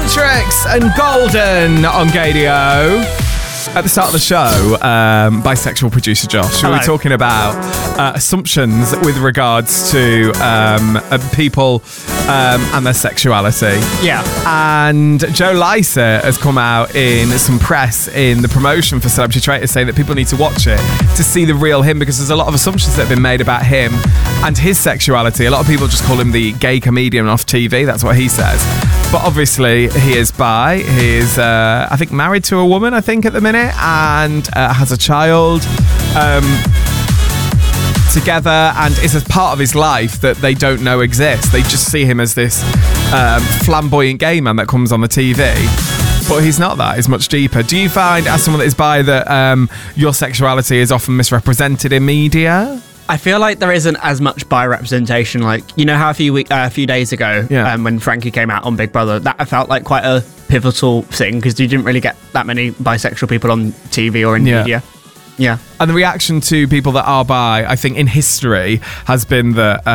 Huntrix and Golden on Gadio. At the start of the show, bisexual producer Josh, we were talking about assumptions with regards to people and their sexuality. Yeah. And Joe Lycett has come out in some press in the promotion for Celebrity Traitors saying that people need to watch it to see the real him, because there's a lot of assumptions that have been made about him and his sexuality. A lot of people just call him the gay comedian off TV. That's what he says. But obviously, he is bi. He's, I think, married to a woman, at the minute, and has a child together, and it's a part of his life that they don't know exists. They just see him as this flamboyant gay man that comes on the TV. But he's not that. He's much deeper. Do you find, as someone that is bi, that your sexuality is often misrepresented in media? I feel like there isn't as much bi representation. Like, you know how a few days ago, when Frankie came out on Big Brother, that felt like quite a pivotal thing, because you didn't really get that many bisexual people on TV or in media. Yeah. And the reaction to people that are bi, I think, in history has been that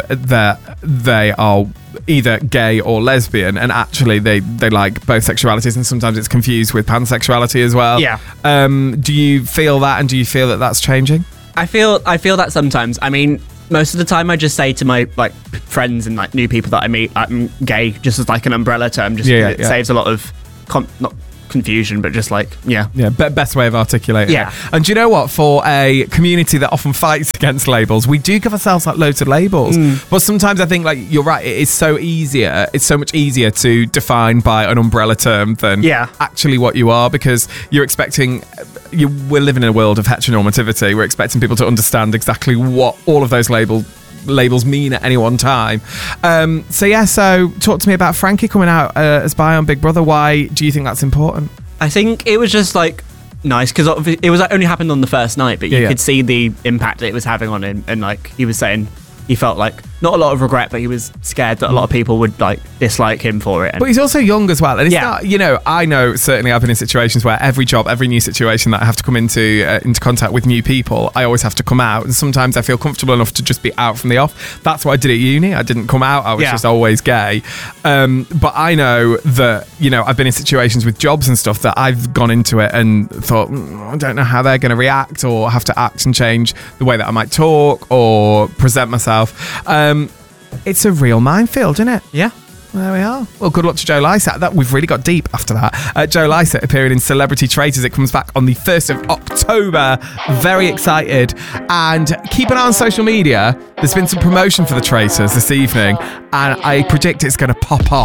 they are either gay or lesbian, and actually they like both sexualities, and sometimes it's confused with pansexuality as well. Yeah. Do you feel that, and do you feel that that's changing? I feel that sometimes. I mean, most of the time I just say to my friends and new people that I meet, I'm gay, just as an umbrella term, just it saves a lot of not confusion, but just best way of articulating it. And do you know what, for a community that often fights against labels, we do give ourselves loads of labels, but sometimes I think you're right, it's so much easier to define by an umbrella term than actually what you are, because you're expecting, we're living in a world of heteronormativity. We're expecting people to understand exactly what all of those labels mean at any one time. So talk to me about Frankie coming out as bi on Big Brother. Why do you think that's important? I think it was just nice, because it was only happened on the first night, but you could see the impact that it was having on him, and he was saying he felt not a lot of regret, but he was scared that a lot of people would dislike him for it. But he's also young as well, and it's not, I know certainly I've been in situations where every new situation that I have to come into contact with new people, I always have to come out, and sometimes I feel comfortable enough to just be out from the off. That's what I did at uni. I didn't come out. I was just always gay. But I know that I've been in situations with jobs and stuff that I've gone into it and thought, I don't know how they're going to react, or have to act and change the way that I might talk or present myself. It's a real minefield, isn't it? Yeah. There we are. Well, good luck to Joe Lycett. We've really got deep after that. Joe Lycett appearing in Celebrity Traitors. It comes back on the 1st of October. Very excited. And keep an eye on social media. There's been some promotion for the Traitors this evening, and I predict it's going to pop off.